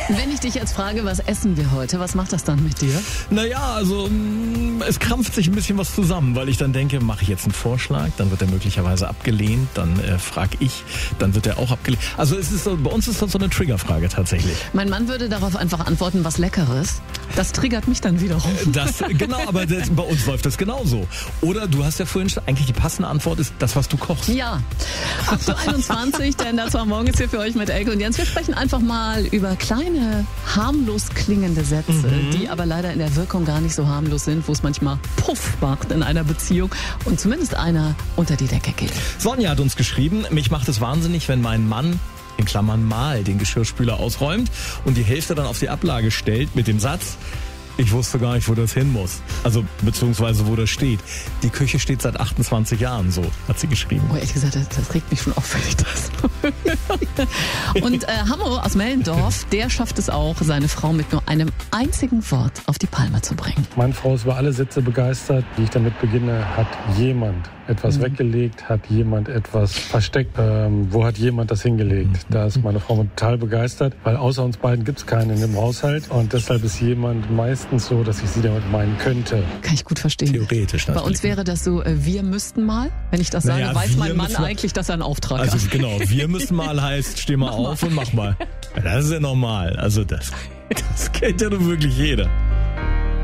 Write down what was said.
Wenn ich dich jetzt frage, was essen wir heute, was macht das dann mit dir? Naja, also es krampft sich ein bisschen was zusammen, weil ich dann denke, mache ich jetzt einen Vorschlag, dann wird er möglicherweise abgelehnt, dann frage ich, dann wird er auch abgelehnt. Also es ist so, bei uns ist das so eine Triggerfrage tatsächlich. Mein Mann würde darauf einfach antworten, was Leckeres. Das triggert mich dann wiederum. Genau, aber bei uns läuft das genauso. Oder du hast ja vorhin schon, eigentlich die passende Antwort ist das, was du kochst. Ja, 8:21 Uhr, denn das war morgens hier für euch mit Elke und Jens. Wir sprechen einfach mal über kleine, harmlos klingende Sätze, die aber leider in der Wirkung gar nicht so harmlos sind, wo es manchmal Puff macht in einer Beziehung und zumindest einer unter die Decke geht. Sonja hat uns geschrieben, mich macht es wahnsinnig, wenn mein Mann in Klammern mal den Geschirrspüler ausräumt und die Hälfte dann auf die Ablage stellt mit dem Satz, ich wusste gar nicht, wo das hin muss. Also, beziehungsweise wo das steht. Die Küche steht seit 28 Jahren so, hat sie geschrieben. Oh, ehrlich gesagt, das regt mich schon auf, wenn ich das. Und Hammo aus Mellendorf, der schafft es auch, seine Frau mit nur einem einzigen Wort auf die Palme zu bringen. Meine Frau ist über alle Sätze begeistert, die ich damit beginne. Hat jemand etwas weggelegt? Hat jemand etwas versteckt? Wo hat jemand das hingelegt? Da ist meine Frau total begeistert, weil außer uns beiden gibt es keinen in dem Haushalt. Und deshalb ist jemand meistens so, dass ich sie damit meinen könnte. Kann ich gut verstehen. Theoretisch natürlich. Bei uns wäre das so, wir müssten mal. Wenn ich das sage, Naja, weiß mein wir Mann müssen mal- eigentlich, dass er einen Auftrag Also hat. genau, wir müssen mal heißt, steh mal auf und mach mal. Das ist ja normal. Also das kennt ja nun wirklich jeder.